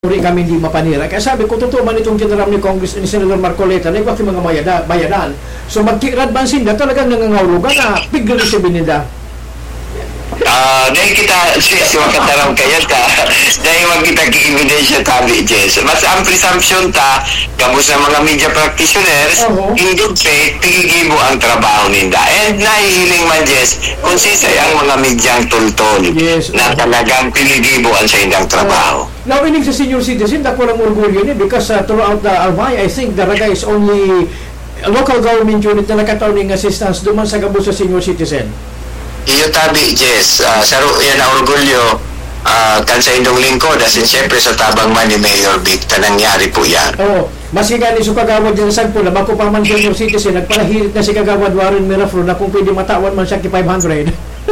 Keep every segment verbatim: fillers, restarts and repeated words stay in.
uri kami hindi mapanira. Kaya sabi ko, totoo man itong general ni Congress ni Senator Marcoleta na iba mga mayada, bayadan. So magkirad ban sinda talagang nangangawlugan na pigil si bininda. Ah, dahil kita siya makataraw kaya ta dahil wag kita ki-evidensya tabi, Jess. Mas ang presumption ta kabus na mga media practitioners uh-huh. in good faith tigigibo ang trabaho ninda. And nahihiling man, Jess, kung sisay ang mga medyang tultol yes, na uh-huh. talagang pinigibo ang sa indang trabaho. Uh, now, ining sa senior citizen, dako lang orgulyo ni because uh, throughout the Albay, I think Daraga is only a local government unit na nakatawning assistance duman sa gabos sa senior citizen. Iyo tabi, Jess, uh, saro yan na orgulyo uh, kan sa indong lingkod asin siyempre sa tabang man ni Mayor Vic na nangyari po yan. Oo, mas higani sa kagawad dyan sa po na bako pa man senior citizen nagpalahirit na si kagawad Warren Miraflor na kung pwede matawan man siya ki five hundred.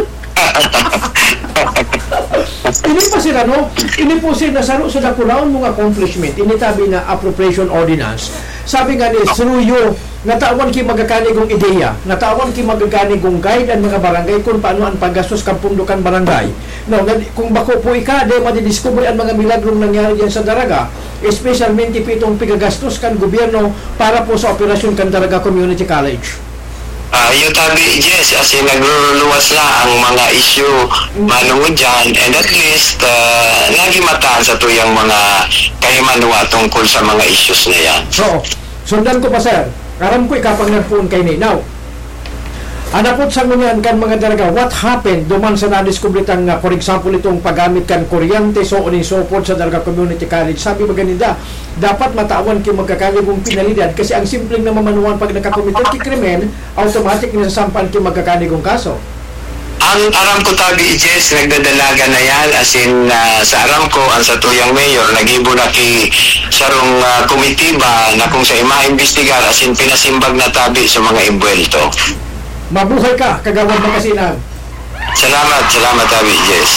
Ini pa sila, no? Ini po sila saro sa dakulaon mga accomplishment. Ini tabi na appropriation ordinance. Sabi nga ni Suruyo, natawan ki magakanigong ideya, natawan ki magakanigong guide ang mga barangay kung paano ang paggastos kang pundukan barangay. No, kung bako po ika, de madidiscover ang mga milagrong nangyari diyan sa Daraga, especialmente pitong pigagastos kan gobyerno para po sa operasyon kan Daraga Community College. Uh, yung tabi, yes, as in nagluluwas na ang mga issue manungod dyan, and at least uh, nagimataan sa tuyang mga kahimanwa tungkol sa mga issues na yan. So, sundan ko pa, sir. Aram ko ikapang nagpuon kay ni. Now, anapot sa ngunyan kan mga Daraga, what happened duman sa nadiskubritan nga, for example, itong paggamit kan kuryente, so on and so forth sa Daraga Community College. Sabi ba ganida, dapat matawan ki magkakanigong pinalidad kasi ang simpleng na mamanuan pag nakakomited ki krimen, automatic nasasampan ki magkakanigong kaso. Ang aram ko tabi, Jess, nagdadalaga na yan as in uh, sa aram ko ang sa tuyang mayor nagibo na ki sarong uh, komitiba na kung sa ima-investigar as in pinasimbag na tabi sa mga imbuelto. Mabuhay ka, kagawad Makasinan. Salamat, salamat tabi, Jess.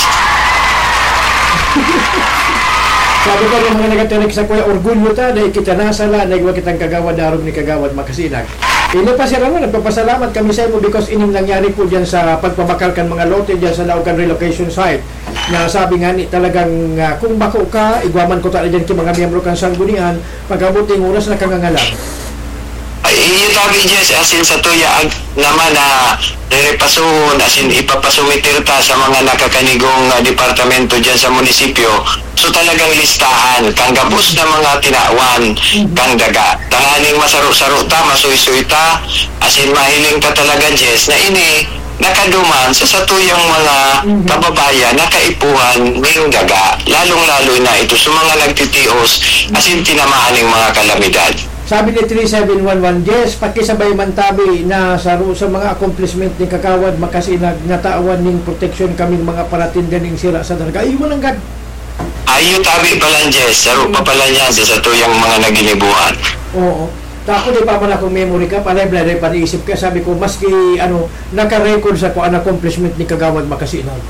Sabi ko ng mga nagatinig sa kuya, orgulyo ta, dahil kita nasala, naigwa kitang kagawad darong ni kagawad Makasinag. Ino pa siya naman, nagpapasalamat kami sa imo because ining nangyari po dyan sa pagpabakalkan mga lote dyan sa Laucan Relocation Site. Na sabi nga ni talagang uh, kung bako ka, igwaman ko tala dyan ki mga miyembro kang sanggunian, pagkabuting oras na kangangalang. Iyo tabi, Jess, as in sa tuya naman na repasuhon, as in ipapasumitir ta sa mga nakakanigong uh, departamento dyan sa munisipyo. So talagang listahan, kang gabos na mga tinawan, kang daga. Tanganing masaro-saro ta, masuy-suy ta, as in mahiling ka talaga, Jess, na ini nakaduman sa satuyang mga kababayan nakaipuhan ngayong daga. Lalong-lalo na ito sa mga nagtitios, as in tinamaan ng mga kalamidad. Sabi ni three seven one one, Jess, pakisabay man tabi na sa, sa mga accomplishment ni Kakawad Makasinag natawan ning proteksyon kaming mga paratindan ning sira sa Daraga. Ay, walang gad. Ayun tabi pala, Jess. Saro pa pala niya sa tuyang mga naginibuhan. Oo. Tako di pa man akong memory ka, palay-blay pa naisip ka. Sabi ko, maski ano, naka-record sa ko ang accomplishment ni Kagawad Makasinag.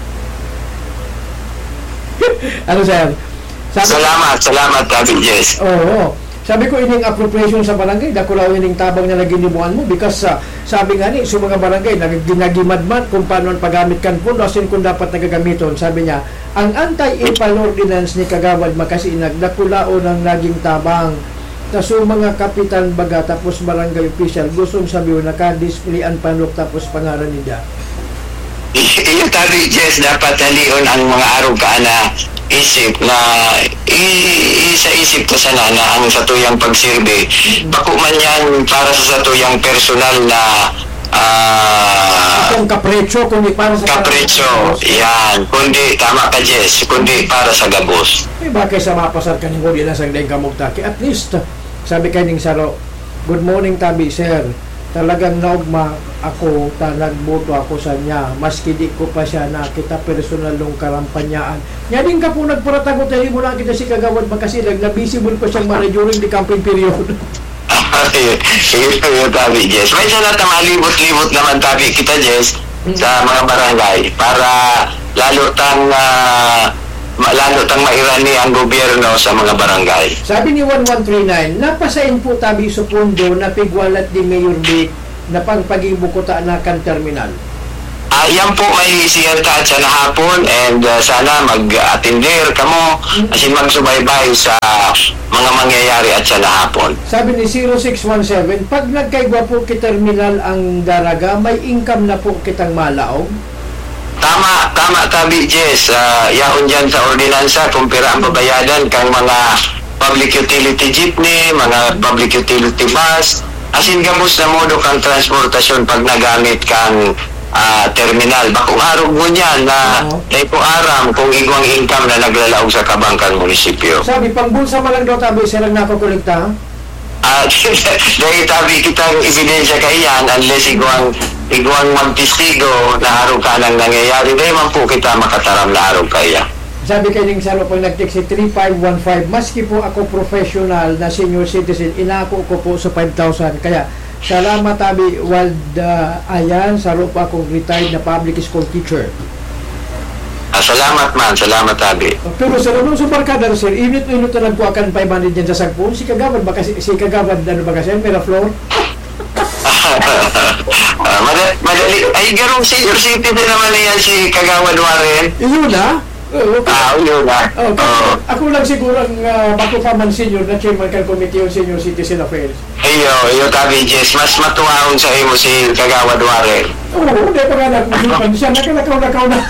Ano, sir? Sabi, salamat, salamat, tabi, Jess. Oo. Sabi ko, ining appropriation sa barangay, dakulaw ining tabang na naginibuan mo because uh, sabi nga ni, sa mga barangay, naginagimadman kung paano ang paggamit kan pundo, asin kung dapat nagagamiton. Sabi niya, ang anti-ipal ordinance ni Kagawad Makasinag, dakulaw ng naging tabang. Taso mga kapitan baga, tapos barangay official, gustong sabi na ka-display ang panlok tapos pangaran niya. Iyo tabi, Jess, dapat halion ang mga araw ka na isip na isa-isip ko sana na ang satuyang pagsirbe bako man yan para sa satuyang personal na uh, itong kaprecho kundi para sa kaprecho yan kundi tama ka, Jess, kundi para sa gabos. May bakay sa mapasar ka ning uli na sa daing kamugtaki at least sabi kay ning saro, good morning tabi, sir, talagang naugma ako, ta nagboto ako sa niya, maski di ko pa siya nakita personal nung karampanyaan. Nga din ka po nagparatagot, hindi mo nakita si Kagawad Makasinag na visible pa siyang mara during the campaign period. Yung tabi, Jess. May sana tamalibot-libot naman tabi kita, Jess, sa mga barangay para lalo tang uh, lalo tang mairani ang gobyerno sa mga barangay. Sabi ni one one three nine, napasain po tabi sa pundo na pigwalat ni Mayor Vic na pangpagibukuta na kan terminal. Ah, yan po may siyerta at sa hapon and uh, sana mag-attender kamo asin magsubaybay sa mga mangyayari at sa hapon. Sabi ni zero six one seven, pag nagkaigwa po ki terminal ang daraga, may income na po kitang malaog? Tama, tama tabi Jess. Uh, yaon dyan sa ordinansa kung pira ang babayadan kang mga public utility jeepney, mga public utility bus, asin gamos na modo kang transportasyon pag nagamit kang uh, terminal. Bakong arog mo niyan na uh-huh. ko aram kung igwang income na naglalaog sa kabangkan munisipyo. Sabi, pang bulsa malang daw tabi, silang nakukolekta? At dahil tabi kitang ebidensya kaiyan unless igwang igwang magtistigo na araw ka nang nangyayari, dahil man po kita makataram na araw kaya. Sabi kay Ning Saro, pag nag-text si three five one five, maski po ako professional na senior citizen, inako ko po sa five thousand. Kaya, salamat tabi, Wald uh, Ayan, Saro po akong retired na public school teacher. Ah, salamat man, salamat tabi. Pero sir, anong sa barkada sir, init-init na lang po akan five hundred dyan sa sagpon. Si Kagawad, baka si, si Kagawad, ano ba kasi, Mera Floor? uh, madali, madali, ay garong senior citizen naman yan si Kagawad Warren. Iyon na? Uh, okay. Ah, yun na. Oh, uh, ako lang siguro ang uh, bako pa man senior na chairman kan committee on senior citizen affairs. Iyo, iyo tabi Jess, mas matuwaon sa imo si Kagawad Warren. Oo, oh, hindi pa nga nakulipan siya, nakalakaw-lakaw na.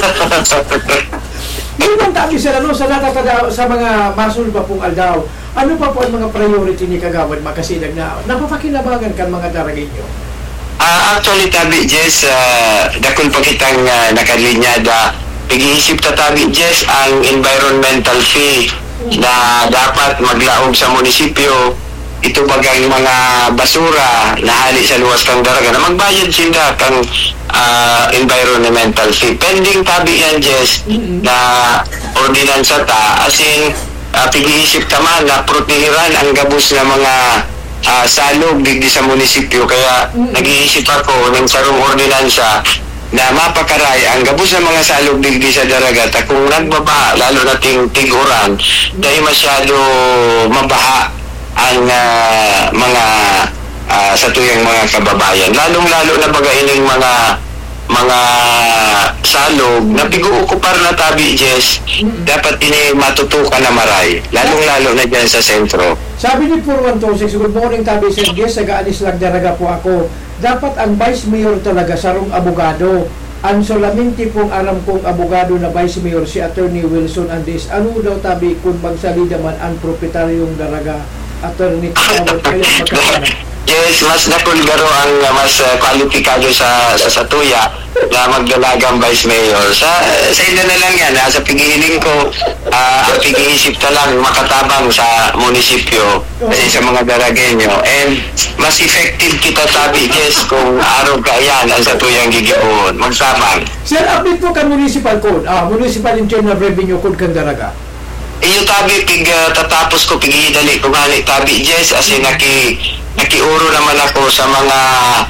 Yun ang tabi sila, no, sa natatada, sa mga masul pa pong aldaw, ano pa po ang mga priority ni Kagawad makasinag na napapakinabangan kan mga daragay nyo? Uh, actually tabi Jess, uh, dakol pa kitang uh, nakalinyada. Pag-iisip tatabi Jess ang environmental fee na dapat maglaog sa munisipyo. Ito bagang mga basura na hali sa luwas kang daraga na magbayad sila kang uh, environmental fee. Pending tabi yan Jess na ordinansa ta asin uh, pag-iisip taman na protehiran ang gabos na mga uh, salog digdi sa munisipyo. Kaya nag-iisip ako ng sarong ordinansa na mapakaray ang gabos ng mga salog digdi sa daragat at kung nagbabaha, lalo nating tiguran, dahil masyado mabaha ang uh, mga uh, sa tuyang mga kababayan. Lalong-lalo na bagaining mga mga salog na pig-uukupar na tabi Jess, dapat ini matutukan na maray. Lalong-lalo na dyan sa sentro. Sabi ni four one two six, good morning tabi Sir Jess, sagaanis lang daraga po ako. Dapat ang Vice Mayor talaga sarong abogado. Ang solamente pong alam kong abogado na Vice Mayor si Attorney Wilson Andes. Ano daw tabi kung magsalida man ang proprietaryong daraga? Attorney Kawad kayo magkakaroon. Yes, mas nakulgaro ang uh, mas uh, kwalipikado sa, sa sa tuya na magdalagang Vice Mayor. Sa sa ina na lang yan, ha? Sa pag-iiling ko, uh, ang pag-iisip na lang makatabang sa munisipyo kasi sa mga daragenyo. And mas effective kita tabi, yes, kung araw ka yan ang sa tuyang gigibuhon. Magsabang. Sir, update po kan municipal code, ah, municipal internal revenue code kan daraga. Iyo tabi, pig uh, tatapos ko, pig-idali ko gali tabi, yes, as in naki nakiuro naman ako sa mga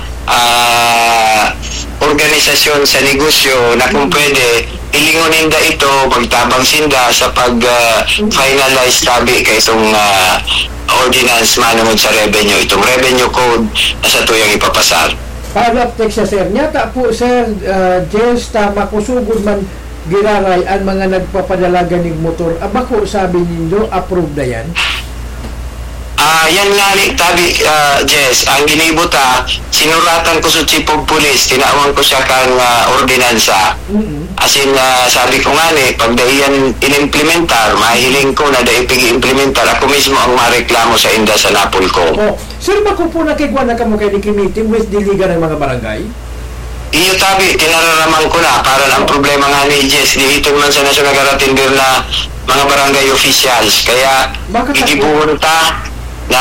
uh, organisasyon sa negosyo na kung pwede ilingunin da ito, magtabang sinda sa pag-finalize uh, tabi kay itong uh, ordinance manunod sa revenue, itong revenue code na sa tuyang ipapasar. Para text sir, nyata po sir, uh, Jess, tama kusugod man giraray ang mga nagpapadalaga ng motor. Abako sabi nindo, approve na yan? Ah, uh, yan nga ni tabi uh, Jess, ang ginibuta, sinuratan ko sa chief of police, tinawag ko siya kang uh, ordinansa. Mm-hmm. As in, uh, sabi ko nga ni, pag daiyan inimplementar, mahiling ko na dahil pig-implementar, ako mismo ang mareklamo sa inda sa Napol ko. Oh, sir, bako po nakikwa na kamo kayo meeting with the Liga ng mga barangay? Iyo tabi, tinararamang ko na, para ang problema nga ni Jess, dito man sa nasyong nagaratindir na mga barangay officials. Kaya, igibuhon ta na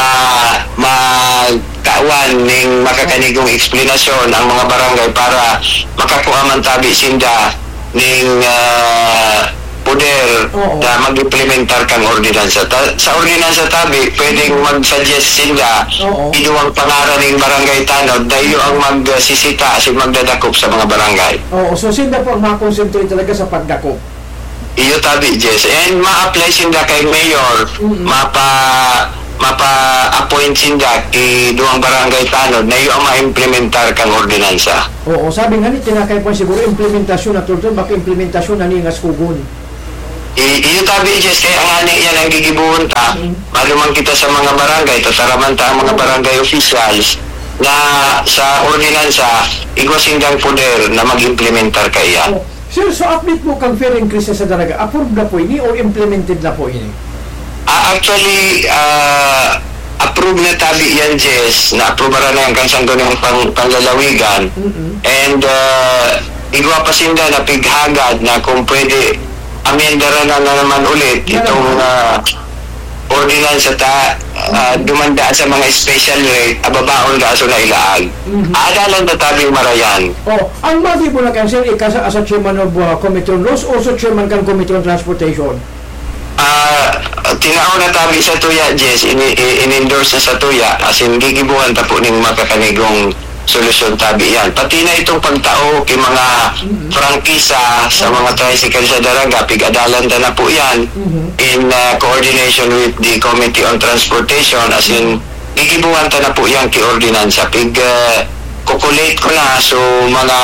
magkawan ng makakanigong eksplanasyon ang mga barangay para makakuha man tabi sinda ng uh, poder Oo. na mag-implementar kang ordinansa. Ta- sa ordinansa tabi, pwedeng mag-suggest sinda iduwang pangaran ng barangay tanod na iyo ang magsisita at magdadakop sa mga barangay. Oo, so sinda po ang makakonsentrate talaga sa pagdakop. Iyo tabi, Jess. And ma-apply sinda kay Mayor, mm-hmm. mapa mapa-appoint sinda ki duang barangay tanod na yung ma-implementar kang ordinansa. Oo, sabi nga ni, tinakay po siguro implementasyon na tultol, baka implementasyon na ni nga skugon. I- iyo tabi, Jess, kaya nga ni yan ang gigibuhon ta, Mm. malumang kita sa mga barangay, tataraman ta ang mga barangay officials na sa ordinansa, igwasindang poder na mag-implementar ka iyan. Oh. Sir, so update mo kang fair increase sa dalaga, approved na po ini o implemented na po ini? Ah, actually, ah, approve na tabi yan, Jess, na approbara na yung kansando ng pang, panglalawigan. Mm-mm. And uh, igwa pa sinda na pighagad na kung pwede amendara na, na naman ulit itong uh, ordinance at uh, dumanda sa mga special rate, ababaon ka so na ilaag. Mhm. Adalan na tabing marayan. Oh, ang magi po na kan sir, ikasa as a chairman of uh, Committee on Laws, also chairman kan Committee on Transportation. Ah, tinaon na tabi sa tuya, Jess, ini- i- in-endorse na sa tuya, as in gigibuhan ta po ning makakanigong solusyon tabi yan. Pati na itong pagtao kay mga prangkisa sa mga tricycle sa Daraga, pig-adalan ta na po yan Mhm. in uh, coordination with the Committee on Transportation, as in gigibuhan ta na po yan kay ordinansa. Pig uh, kukulate ko na so mga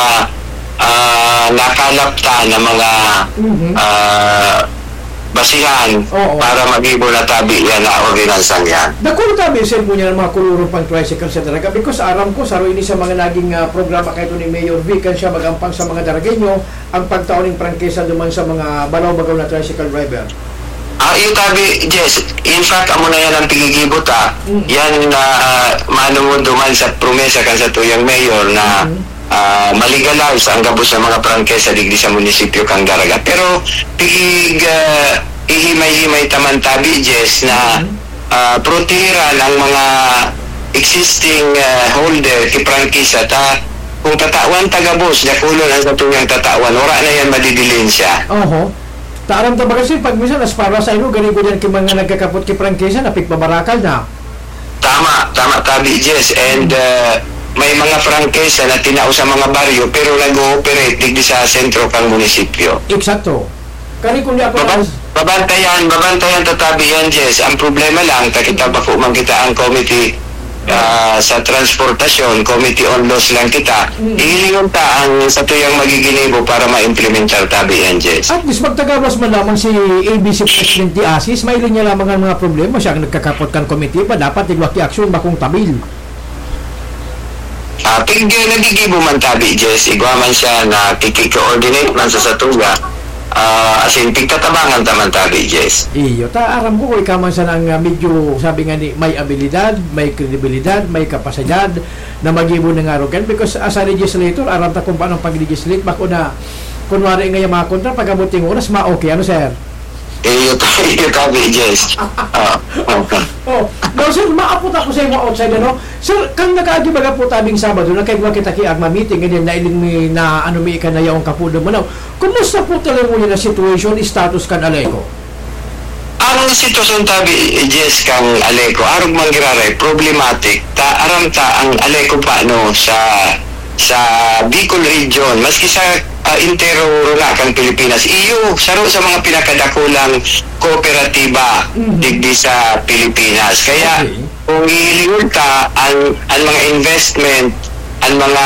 uh, nakalap ta na mga Mhm. uh, basihan Oo. para mag-ibo na tabi yan na ordinansang yan. Nakulo tabi sir po niya ng mga kulurong pang tricycle sa daraga because aram ko saro ini sa mga naging uh, programa kahit ni Mayor V kan siya magampang sa mga daragenyo ang pagtaon ng prangkesa duman sa mga balaw-bagaw na tricycle driver. Ah, yung tabi, Jess, in fact, amo na yan ang pigigibot ah. Mm. Yan na uh, manungon duman sa promesa kan sa tuyang mayor na Mm. uh, maligalize ang gabos sa mga prangkesa digdi sa munisipyo kang Daraga. Pero pig uh, ihimay-himay taman tabi, Jess, na uh, protehiran ang mga existing uh, holder ki prangkisa ta kung tatawan tagabos na kulon ang sa tuyang tatawan, ora na yan madidilin siya. Oho. Taaram ta ba kasi pag minsan as para sa ino gani ko diyan ki mga nagkakapot ki prangkesa na pikbabarakal na. Tama, tama tabi, Jess. And uh, may mga prangkesa na tinao sa mga baryo pero nag-ooperate digdi sa sentro kang munisipyo. Eksakto. Kani kun di ako Baban, babantayan, babantayan tatabi yan, Jess. Ang problema lang, takita ba ko man kita ang committee uh, sa transportasyon, committee on laws lang kita. Mm. Ihilingon ta ang sa tuyang magiginibo para ma-implementar tabi yan, Jess. at least magtagabas man lamang si A B C President di Asis, may linya lamang ang mga problema siya ang nagkakapot kan komite pa dapat igwaki aksyon bakong tabil. Uh, pig uh, nagigibo man tabi, Jess. Igwaman siya na kiki-coordinate man sa satuga. Uh, as in, pigtatabangan taman tabi, Jess. Iyo, ta aram ko kung ikaw man sa nang uh, medyo sabi nga ni may abilidad, may kredibilidad, may kapasidad na mag-ibo ng arogan because as a legislator, aram ta kung paano pag-legislate bako na kunwari nga yung mga kontra pag-abuting oras ma-okay, ano sir? Iyo tabi, tabi, Jess. Uh, okay. Oh, no, sir, maapot ako sa mga outside, ano? Sir, kang nakaagi baga po tabing Sabado, nakaigwa kita ki agma meeting, ganyan, na iling mi, na ano mi ikan na yung kapudo mo na. Kumusta po talaga mo na situation, status kan Aleco? Ang sitwasyon tabi, Jess, kang Aleco, arog manggiraray, problematic. Ta, aram ta ang Aleco pa, no, sa sa Bicol region, maski sa uh, intero rula kang Pilipinas, iyo, saro sa mga pinakadakulang kooperatiba Mhm. digdi sa Pilipinas. Kaya, Okay. kung ihilingon ka, ang, ang mga investment, ang mga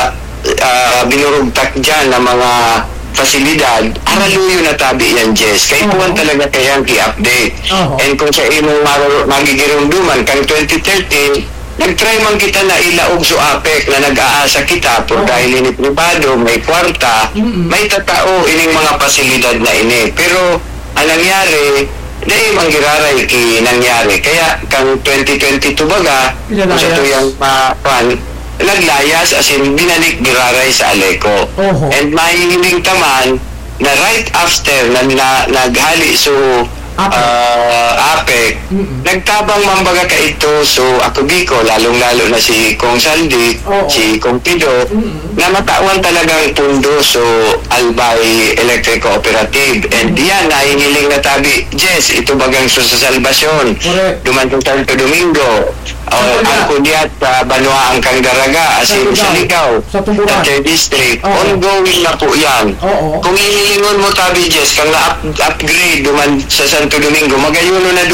uh, binurugtak dyan na mga fasilidad, araluyo na tabi yan, Jess. Kaya Oo. kuwan talaga kayang i-update. Oo. And kung sa imong mar- magigirunduman, kang twenty thirteen, nag-try man kita na ilaog so APEC na nag-aasa kita por Oo. dahil ini pribado, may kwarta, Mm-mm. may tatao ining mga pasilidad na ini. Pero, ang nangyari, dahil manggiraray ki nangyari. Kaya, kang twenty twenty-two baga, kung sa Pinalayas. tuyang mapan, naglayas as in binalik giraray sa Aleco. Oho. And mahihiling taman na right after na, na naghali so APEC. uh, APEC, Mm-mm. nagtabang mambaga ka ito so ako Biko, lalong-lalo na si Kong Saldi, Oo. si Kong Pido, Mm-mm. na matawan talagang pundo so Albay Electric Cooperative. And yan, nahihiling na tabi, Jess, ito bagang so sa salbasyon. Correct. Dumantong Santo Domingo, o Sa ang kudyat sa Banuang Kangdaraga, as in Sa sa Ligaw, Sa Tumburan. sa third District, Oo. ongoing na po yan. Oo. Kung hihilingon mo tabi, Jess, kang na-upgrade duman sa Santo Domingo, magayuno na duman ang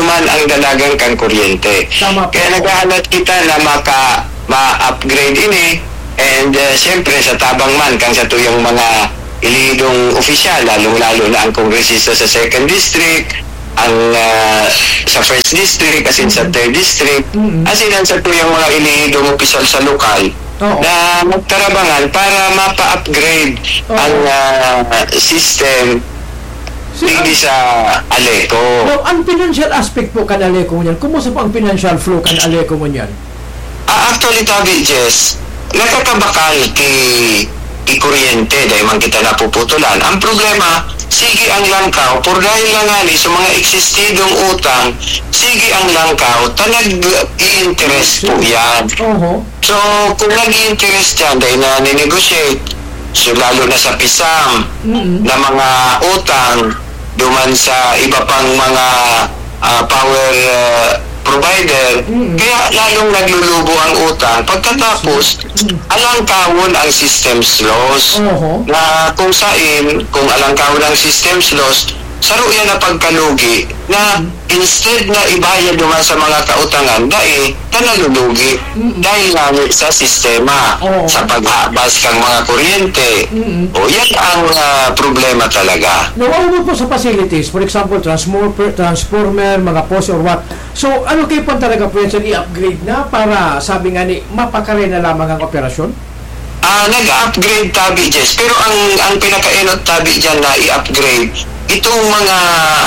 dalagang kang kuryente. Tama po. Kaya naghahanap kita na maka ma-upgrade ini, and uh, siyempre sa tabang man kang sa tuyong mga ilihidong opisyal, lalong-lalo na ang kongresista sa second district, ang uh, sa first district, as in sa third district, Mm-mm. as in ang sa tuyong mga ilihidong opisyal sa lokal, Oo. na magtarabangan para mapa-upgrade Oo. ang uh, system Sir, hindi sa Aleco. now, ang financial aspect po kan Aleco mo niyan, kumusta po ang financial flow kan Aleco mo niyan? Ah, actually, Tabi, Jess, nakakabakal kay ikuryente dahil man kita napuputulan. Ang problema, sige ang langkaw, por dahil lang nga sa mga eksistidong utang, sige ang langkaw, tanag i-interest po yan. Oho. So, kung nag-i-interest yan dahil na ninegotiate, so lalo na sa pisam, Mm-mm. na mga utang, duman sa iba pang mga ah, power ah, provider, Mm-mm. kaya lalong naglulubo ang utang. Pagkatapos, alangkawon ang systems loss, Oho. na kung saan, kung alangkawon ang systems loss, saro yan na pagkalugi na instead na ibayad naman sa mga kautangan, dahil nanalulugi Mm-mm. dahil nga sa sistema, Oo. sa paghabas kang mga kuryente. Mm-mm. O yan ang ah, problema talaga. Nawawag po sa facilities, for example, transformer, transformer, mga post or what. So, ano kayo po talaga po yan i-upgrade na para, sabi nga ni, mapakare na lamang ang operasyon? Ah, nag-upgrade Tabi, Jess. Pero ang ang pinaka-enot Tabi dyan na i-upgrade, itong mga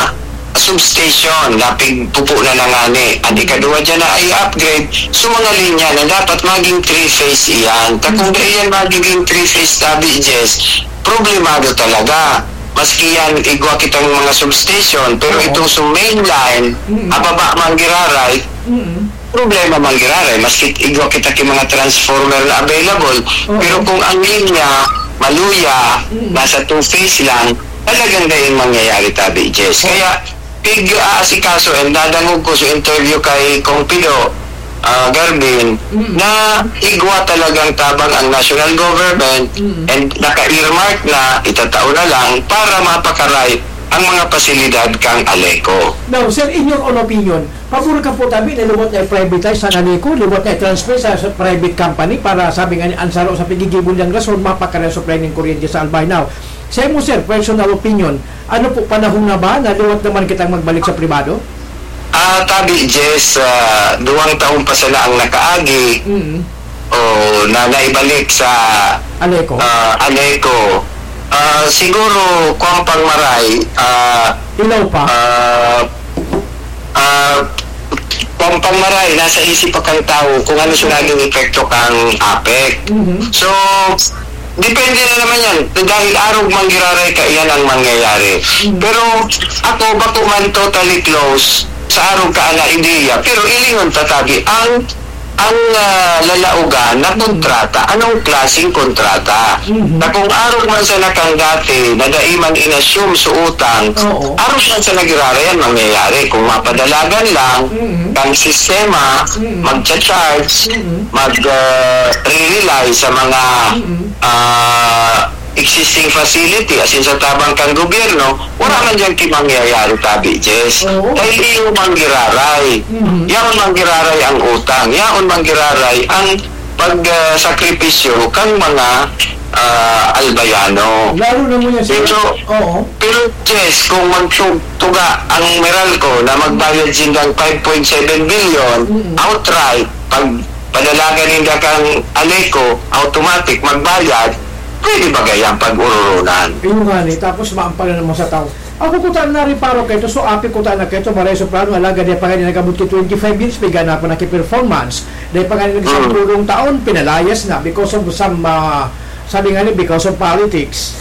substation na pigpupo na nangani. Ang ikaduha dyan na i-upgrade so mga linya na dapat maging three-phase iyan. Kung mm-hmm. iyan magiging three-phase Tabi, Jess, problemado talaga. Maski yan, igwa kitang mga substation, pero Oo. itong sa main line, Mm-mm. ababa manggiraray, Mm-mm. problema manggiraray. Maski igwa kita ki mga transformer na available, Oo. pero kung ang linya, maluya, Mm-mm. nasa two-phase lang, talagang na yung mangyayari Tabi, Jess. Oo. Kaya, pig aasikaso, and dadangog ko sa interview kay Kong Pido, ah, Garbin, Mm-mm. na igwa talagang tabang ang national government Mm-mm. and naka-earmark na itatao na lang para mapakaray ang mga pasilidad kang Aleco. Now, sir, in your own opinion, pabor ka po tabi na luwat na privatize sa Aleco, luwat na transfer sa, sa private company para sabi nga ni Ansaro sa pigigibol ng rason, mapakare supply ng kuryente sa Albay. Now, sa mo, sir, personal opinion, ano po panahon na ba na luwat naman kitang magbalik sa pribado? Ah, Tabi, Jess, ah, duwang taon pa sila ang nakaagi Mm-hmm. o na naibalik sa Aleco. ah, Aleco. Ah, siguro, kung pangmaray, ah, Ilaw pa. ah, ah, kung pangmaray, nasa isip pa kang tao kung ano siya naging epekto kang APEC. Mhm. So, depende na naman yan. Dahil arog manggiraray ka, yan ang mangyayari. Mm. Pero ako, bako man totally close sa arog ka na ideya. Pero ilingon tatabi, ang ang ah, lalaugan na kontrata, anong klaseng kontrata? Mhm. Na kung arog man sa nakanggati, na daiman inassume sa utang, Oo. arog man sa nagirarayan mangyayari. Kung mapadalagan lang, Mhm. ang sistema, Mhm. magcha-charge, Mhm. mag-rely sa mga Mhm. ah, existing facility, as in sa tabang kang gobyerno, wala man dyan kimangyayari Tabi, Jess. Oo. Dahil iyo manggiraray. Mhm. Yaon manggiraray ang utang. Yaon manggiraray ang pag-sakripisyo kang mga ah, albayano. Lalo na mo yan, sir. Pero, Oo. pero Jess, kung magtuga ang Meralco na magbayad sindang five point seven billion Mm-mm. outright, pag padalagan ninda kang Aleco, automatic magbayad, pwede ba gayang pag-ururunan? Yung nga ni, tapos maampalan naman sa tao. Ako kutaan na rin paro kayo, so api kutaan na kayo, maray soprano, alaga di pa ganyan nagabot ki twenty-five years, may ganapan na ki-performance. Dahil pa ganyan nag-isang Mm. pulong taon, pinalayas na because of some, uh, sabi nga ni, because of politics.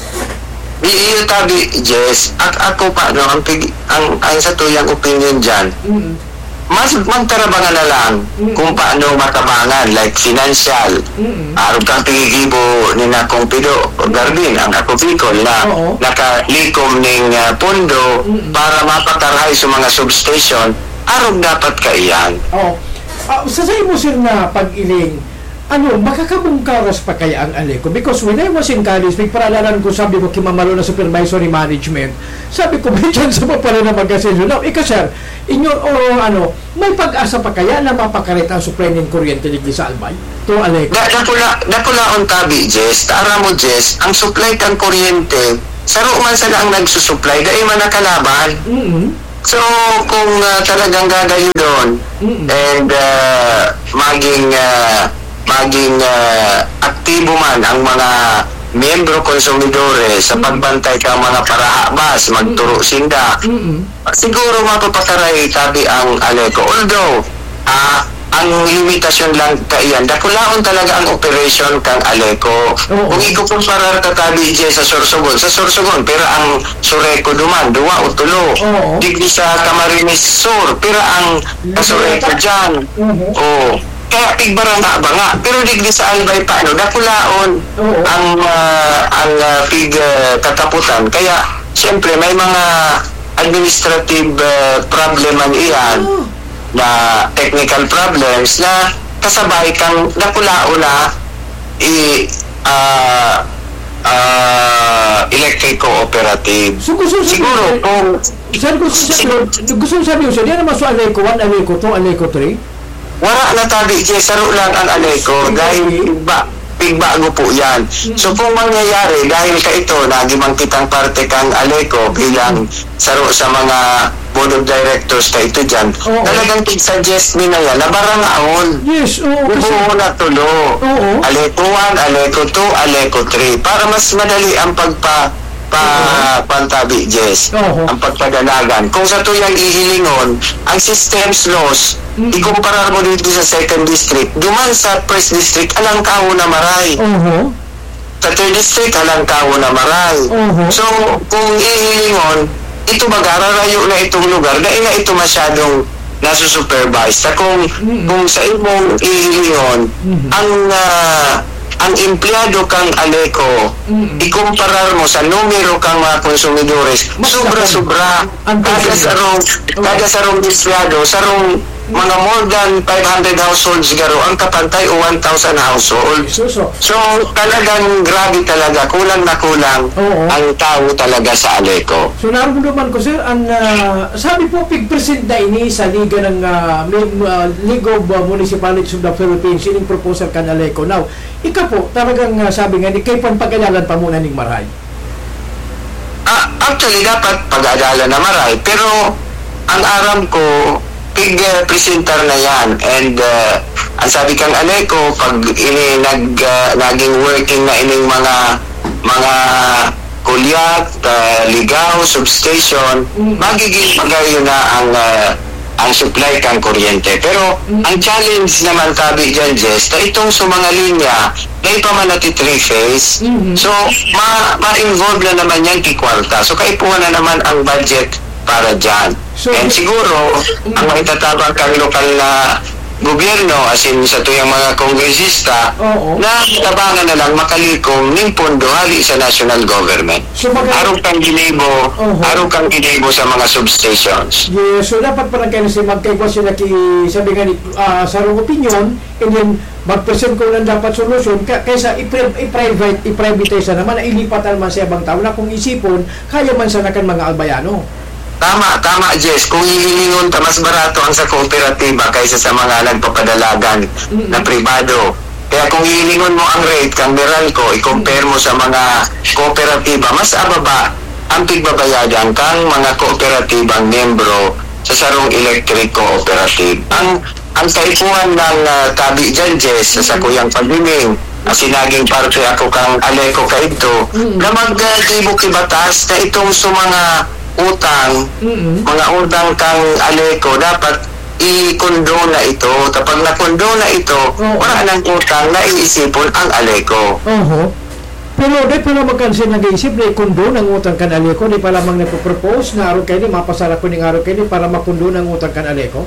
Iyo Tabi, Jess, at ako pa, no, ang, pig, ang, ang sa tuyang opinion dyan, Mm-mm. mas magtarabangan na lang Mm. kung paano matabangan, like financial. Mm-mm. Araw kang pigigibo ni na kong Pido o Garbin, ang ako Bicol na Oo. nakalikom ng uh, pondo Mm-mm. para mapakarahay sa mga substation, araw dapat ka iyan. Oh. Uh, sa sa mo sir na pag-iling, ano, makakabungkaras pa kaya ang Aleco? Because when I was in college, may paralaran ko, sabi ko, kimamalo na supervisory management, sabi ko, may chance pa pala na mag-asenso. Now, ika sir, in your, o ano, may pag-asa pa kaya na mapakarita ang supply ng kuryente ligli sa Albay? To Aleco? Da, dakula, dakula on tabi, Jess, taara mo, Jess, ang supply kang kuryente, saro man sila ang nagsusupply, dahil man nakalaban. Mm-hmm. So, kung uh, talagang gagayo doon, mm-hmm. and uh, maging... Uh, maging uh, aktibo man ang mga miyembro konsumidores sa pagbantay ka mga parahabas, magturo sinda, mm-hmm. siguro mapapakaray tabi ang Aleco. Although, uh, ang limitasyon lang kaiyan, dakulaon talaga ang operation kang Aleco. Oh. Kung ikukumparar ka tabi dyan sa Sorsogon, sa Sorsogon, pero ang Sureco duman, duwa o tulo. Oh. Digdi sa Camarines Sur, pero ang Sureco dyan. Mm-hmm. Oh. Kaya pigbaran na ba nga, pero digdi sa Albay pa, ano, dakulaon uh-huh. ang uh, ang uh, pig uh, kataputan. Kaya siyempre may mga administrative uh, problem man iyan, uh-huh. na technical problems na kasabay kang dakulaon na i uh, uh, electric cooperative. So, gusto siguro kung sir, gusto sabi gusto sabi ko, di naman so Aleco one, Aleco two, Aleco three. Wala na tabi, saro lang ang Aleco dahil pigba, pigbago po yan. So kung mangyayari, dahil ka ito, nagimang kitang parte kang Aleco bilang saro sa mga board of directors ka ito dyan, oh, talagang tig-suggest mi na yan, nabarangaon. Yes, oo. Oh, Ubuho na tulo. Oh, Aleco one, Aleco two, Aleco three. Para mas madali ang pagpa pa uh-huh. pantabi, Jess, uh-huh. ang pagpadalagan. Kung sa tuyang ihilingon, ang systems laws, mm-hmm. ikumparar mo dito sa second district, duman sa first district, alang kao na maray. Uh-huh. Sa third district, alang kao na maray. Uh-huh. So, kung ihilingon, ito mag-ararayo na itong lugar, dahil na ito masyadong nasusupervise. Sa kung, mm-hmm. kung sa imong ihilingon, mm-hmm. ang uh, ang empleyado kang Aleco, mm-hmm. ikumparar mo sa numero kang mga konsumidores, sobra-sobra. Kada sarong, kada sarong empleyado, sarong mga more than five hundred households garo ang kapantay o one thousand households. So, talagang grabe talaga, kulang na kulang Oo. ang tao talaga sa Aleco. So, naramdaman ko, sir, ang uh, sabi po, pig-present na ini sa Liga ng uh, uh, League of uh, Municipalities of the Philippines, ining proposal kan Aleco. Now, ika po, talagang uh, sabi nga, ni kayo pang pag-alalan pa muna ning maray. Ah, actually, dapat pag-aalalan na maray, pero ang aram ko, pig-presenter na yan, and uh, ang sabi kang Aleco, pag ini nag uh, naging working na ining mga mga kulyat, uh, ligaw, substation, mm-hmm. magiging magayon na ang uh, ang supply kang kuryente. Pero mm-hmm. ang challenge naman tabi dyan, Jess, na itong sa mga linya dahil pa man natin three-phase, mm-hmm. so ma- ma-involve na naman yan kikwarta. So kaipuhan na naman ang budget para dyan. So, and siguro, mm-hmm. ang maitatabang kang lokal na gobyerno, as in sa tuyang mga kongresista, uh-oh. na tabangan na lang makalikom ng pondo hali sa national government. So, mag- araw kang ginibo, uh-huh. araw kang ginibo sa mga substations. Yes, so dapat pa lang kayo si magkaigwa sila ki, sabi nga ni, uh, sa rong opinion, and then mag-present ko lang dapat solusyon, ka, kaysa i-private, i-privatize na naman, na ilipat naman sa ibang tao, na kung isipon, kaya man sa nakan mga albayano. Tama, tama, Jess. Kung hihilingon ka, mas barato ang sa kooperatiba kaysa sa mga nagpapadalagan mm-hmm. na pribado. Kaya kung hihilingon mo ang rate kang Meralco, i-compare mo sa mga kooperatiba, mas ababa ang pigbabayadan kang mga kooperatibang membro sa sarong electric cooperative. Ang ang kaipuhan ng uh, tabi dyan, Jess, sa kuyang pagbiling, as naging parte ako kang Aleco kaito, mm-hmm. na mag-tibok ibatas na itong sa mga utang, mm-hmm. mga utang kang Aleco, dapat i-kondo na ito. Kapag na-kondo na ito, uh-huh. wala nang utang na iisipon ang Aleco. Uh-huh. Pero di pa naman kasi nag-iisip na i-kondo ng utang kan Aleco, di pa lamang nagpo-propose na araw kayo, mapasara ko ng araw kayo para makondo ng utang kan Aleco?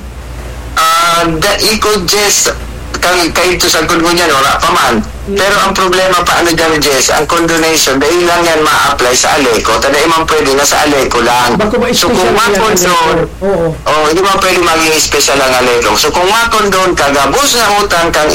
Ah, uh, that you could just kang kayo sa kondo niya, wala pa man. Mm-hmm. Pero ang problema pa ano dyan, Jess, ang condonation, dahil lang yan ma-apply sa Aleco, tada imang pwede na sa Aleco lang. So kung ma-condone, oh, hindi mo pwede maging special ang Aleco. So kung ma-condone ka, gabos na utang kang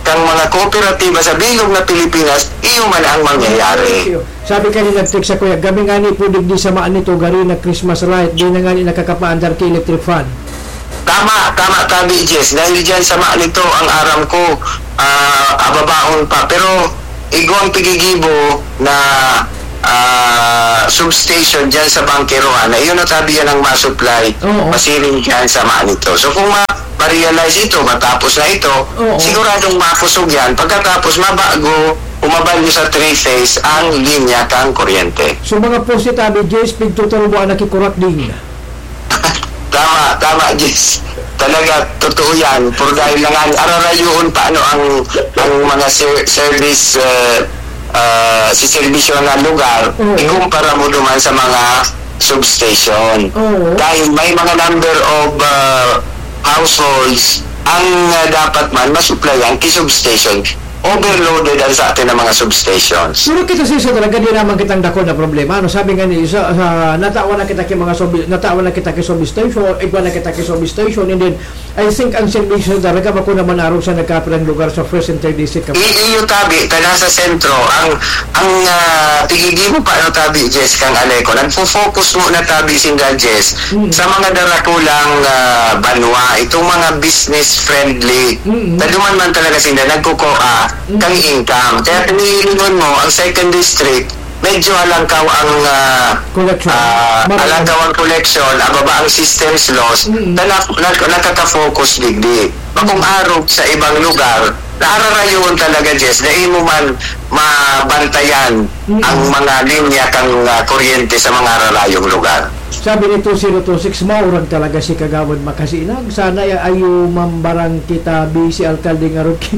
kang mga kooperatiba sa bilog na Pilipinas, iyo man ang mangyayari. Sabi kanina nag-text sa kuya, gabi nga ni pudig di sa maan nito, gari na Christmas light, di na nga ni nakakapaandar kay electric fan. Tama, tama, tabi, Jess. Dahil dyan sa maan nito, ang aram ko, uh, ababaon pa. Pero, igo ang pigigibo na uh, substation dyan sa Bangkeroan, na iyon na tabi yan ang masupply, masiling dyan sa maan nito. So, kung ma ma-realize ito, matapos na ito, oo, siguradong mapusog yan. Pagkatapos, mabago, umabal nyo sa three-phase ang linya kang kuryente. So, mga poste tabi, Jess, pigtuturo mo ang nakikurat din. Tama, tama, Jess. Talaga, totoo yan. Por dahil lang, ararayuon paano ang, ang mga ser- service, uh, uh, si servisyo na lugar, oo, ikumpara mo naman sa mga substation. Oo. Dahil may mga number of uh, households ang uh, dapat man masuplayan kay substation. Overloaded ang sa atin ng mga substations. Pero kita siya talaga di naman kitang dako na problema. Ano sabi nga ni sa, sa natawa na kita kay mga sub, natawa na kita kay substation, igwa na kita kay substation, and then I think ang service talaga ba ko naman araw sa nagkapilang lugar sa first and third district. Iyo tabi taga sa sentro ang ang uh, tigigi mo pa ano tabi Jess kang Aleco. Nagfo-focus mo na tabi singa Jess hmm. sa mga darakulang uh, banwa, itong mga business friendly. Hmm. Daduman man talaga sila nagkukoa kang income. Kaya pinilingon mo ang second district, medyo alangkaw ang uh, collection. Uh, alangkaw ang collection, ababa ang systems loss, mm-hmm. na, na, nakaka-focus digdi. Bakong araw sa ibang lugar, naararayon talaga, Jess, na mo man mabantayan mm-hmm. ang mga linya kang uh, kuryente sa mga aralayong lugar. Sabi ni two zero two six, maurang talaga si Kagawad Makasinag. Sana ayo mambarang kita busy alkalde nga Ruki.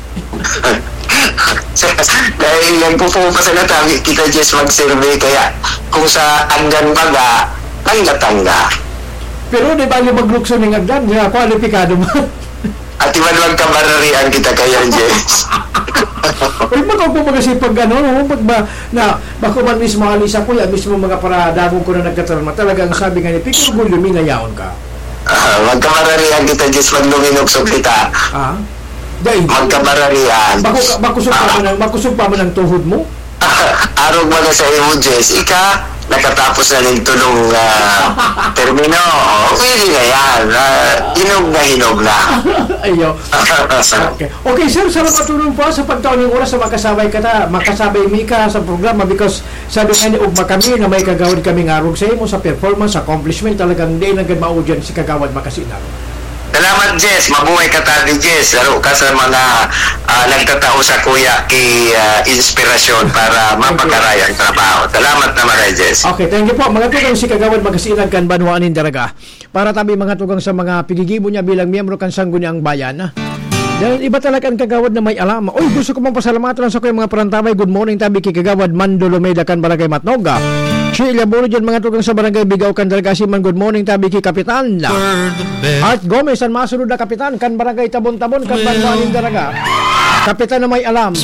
Dahil nagpupupas na tabi kita Jess mag-survey, kaya kung sa anggan baga tangga-tangga. Pero di ba yung maglukso ng agdan na kwalipikado mo? At iwan magkabararian kita kaya Jess. Uy, baka po magasipag ano, pag ba, na, bako man mismo alisa po, ya mismo mga paradagong ko na nagkatarama, talagang sabi nga ni Pikir Gulyo, minayaon ka. Uh, magkabararian kita Jess, magluminukso kita. Ah? Dahil magkabararian. Bako, bakusog pa mo ng, bakusog pa mo ng tuhod mo? Arog mo na sa imo, Jess. Ika, nakatapos na ng tulong uh, termino. Pwede na yan. Uh, hinog na hinog na. Ayo. Okay. Okay, sir, salamat tulong po sa pagtaon ng oras sa makasabay ka ta. Makasabay mi ka sa programa because sabi nga ni ugma kami na may kagawad kaming arog sa imo sa performance, accomplishment, talagang di nagad maudian si Kagawad Makasinag. Salamat, Jess. Mabuhay ka tayo, Jess. Laro ka sa mga uh, nagtatao sa kuya kay uh, inspirasyon para mapakaraya ang trabaho. Salamat naman, Jess. Okay, thank you po. Mga tugang si Kagawad Makasinag kan Banwaanin Daraga. Para tabi mga tugang sa mga pigigibo niya bilang miyembro kan Sangguniang Bayan. Dahil iba talaga ang Kagawad na may alam. Oy, gusto ko mong pasalamatan sa kuya mga parantabay. Good morning, tabi kay Kagawad Mandolomeda kan Barangay Matnoga. Sheila Bolo dyan mga tugang sa Barangay Bigaw kan Dalgasiman. Good morning, tabi kay Kapitan Art Gomez ang masunod na Kapitan kan Barangay Tabon-Tabon kan Banwaanin Daraga. Kapitan na may alam.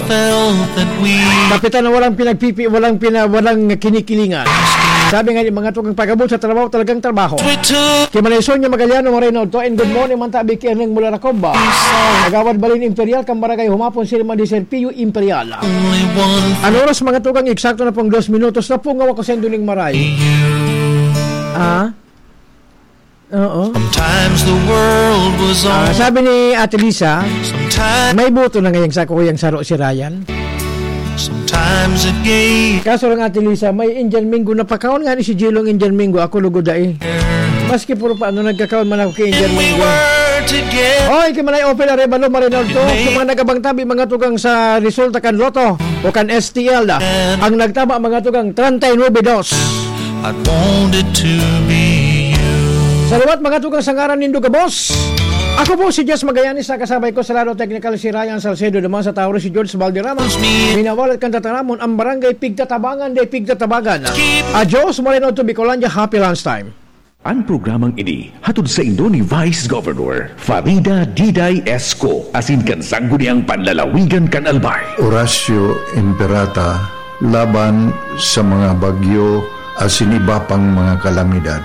Kapitan na walang pinagpipi, walang pina, walang kinikilingan. Sabi nga ni mga tugang pagabot sa trabaho, talagang trabaho. Kaya Malayson niya Magaliano Marino to, and good morning man tabi kay Erneng Mula Racoba. Nagawad Balin Imperial kan Barangay Humapon sila Madisel P U Imperial. Ano oras mga tugang eksakto na pong dos minutos na po nga wako senduling maray. Ah? Oo. Sometimes the world was on. Ah, sabi ni Ate Lisa, may buto na ngayong sa kuyang saro si Ryan. Sometimes it gave. Kaso lang Ate Lisa, may Indian Mingo na pakaon nga ni si Jilong Indian Mingo, ako lugod ay. Maski puro paano nagkakaon man ako kay Indian Mingo. Oy, kay manay Opel Arevalo Marinol to, kung mga nagabang tabi mga tugang sa resulta kan Lotto o kan S T L da, ang nagtama mga tugang thirty-nine dos. I wanted to be you. Salamat mga tugang sa ngaran nindo ka boss. Ako po si Jess Magallanes, kasabay ko sa laro technical si Ryan Salcedo, naman sa Tauro si George Valderrama. Minawalat kan tataramon ang barangay Pigtatabangan de Pigtatabagan. Adios, Moreno to Bicolandia, happy lunchtime. Ang programang ini hatod sa Indo ni Vice Governor Farida Diday Esco, asin kan sangguniang panlalawigan kan Albay. Horacio Imperata laban sa mga bagyo asin iba pang mga kalamidad.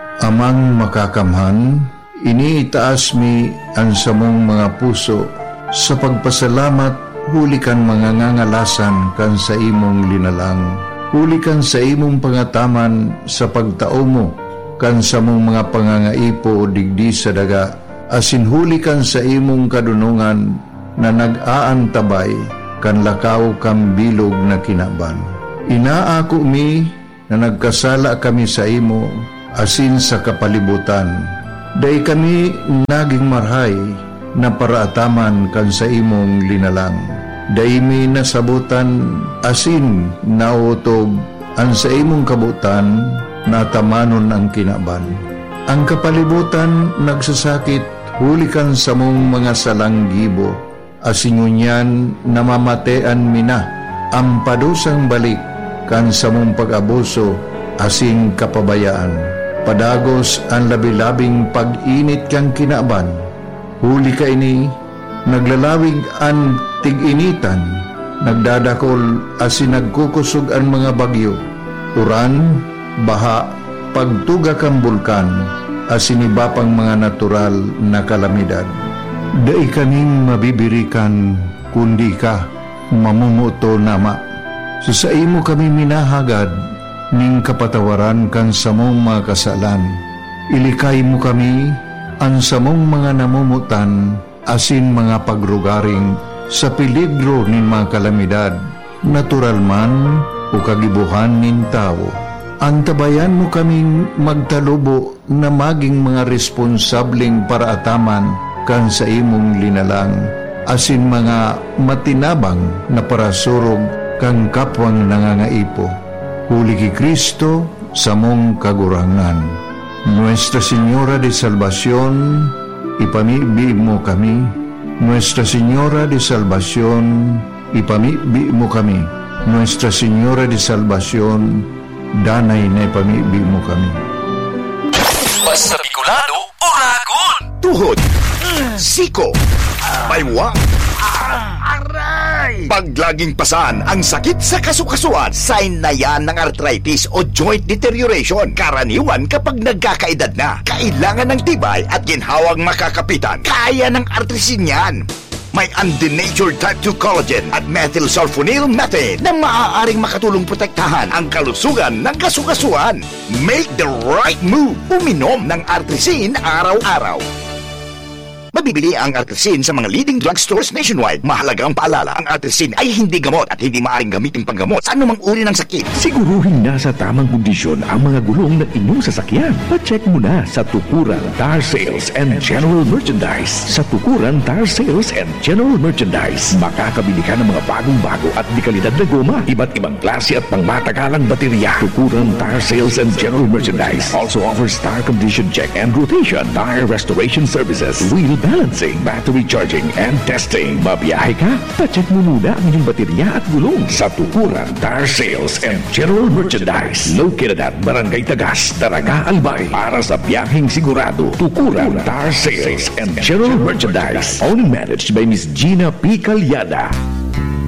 Amang makakamhan, iniitaas mi ang samong mga puso Sa pagpasalamat, huli kan mangangangalasan kan sa imong linalang. Huli kan sa imong pangataman sa pagtao mo, kan sa mong mga pangangaipo digdi sa daga. Asin huli kan sa imong kadunungan na nag-aantabay kan lakaw kam bilog na kinaban. Inaako mi na nagkasala kami sa imo, asin sa kapalibutan. Day kami naging marhay na paraataman kan sa imong linalang. Day mi nasabutan, asin nautob ang sa imong kabutan, natamanon ang kinaban. Ang kapalibutan nagsasakit, hulikan sa mong mga salanggibo, asin ngunyan namamatean mina, ang padusang balik, kan sa mong pag-abuso, asing kapabayaan. Padagos ang labi-labing pag-init kang kinaban. Huli ka ini, naglalawig ang tig-initan, nagdadakol asin nagkukusog ang mga bagyo. Uran, baha, pagtuga kang bulkan, asin iba pang mga natural na kalamidad. Dai kaming mabibirikan, kundi ka, mamumuto nama. So sa imo kami minahagad, ning kapatawaran kan samong mga kasalan. Ilikay mo kami, ang samong mga namumutan, asin mga pagrugaring, sa peligro nin mga kalamidad, natural man o kagibuhan nin tao. Antabayan mo kaming magtalubo na maging mga responsabling paraataman kan sa imong linalang, asin mga matinabang na parasurog kang kapwang nangangaipo. Huli ki Kristo sa mong kagurangan. Nuestra Señora de Salvación, ipamibi mo kami. Nuestra Señora de Salvación, ipamibi mo kami. Nuestra Señora de Salvación, danay na ipamibi mo kami. Basta Bicolano, Oragon! Tuhod, siko, baywa, aray! Paglaging pasan ang sakit sa kasukasuan, sign na yan ng arthritis o joint deterioration. Karaniwan kapag nagkakaedad na, kailangan ng tibay at ginhawang makakapitan. Kaya ng artrisin yan. May undenatured type two collagen at methylsulfonyl methane na maaaring makatulong protektahan ang kalusugan ng kasukasuan. Make the right move. Uminom ng artrisin araw-araw. Mabibili ang artrisin sa mga leading drugstores nationwide. Mahalagang paalala, ang artrisin ay hindi gamot at hindi maaaring gamitin panggamot sa anumang uri ng sakit. Siguruhin nasa tamang kondisyon ang mga gulong ng inyong sasakyan. Pa-check muna sa Tukuran Tire Sales and General Merchandise. Sa Tukuran Tire Sales and General Merchandise, makakabili ka ng mga bagong-bago at di kalidad na goma, iba't ibang klase at pangmatagalang baterya. Tukuran Tire Sales and General Merchandise also offers tire condition check and rotation, tire restoration services, wheel balancing, battery charging, and testing. Mabiyahe ka? Pa-check mo muna ang inyong baterya at gulong sa Tukuran Tire Sales and General Merchandise. Located at Barangay Tagas, Daraga, Albay. Para sa biyaheng sigurado, Tukuran Tire Sales and General Merchandise. Owned and managed by Miss Gina P. Calyada.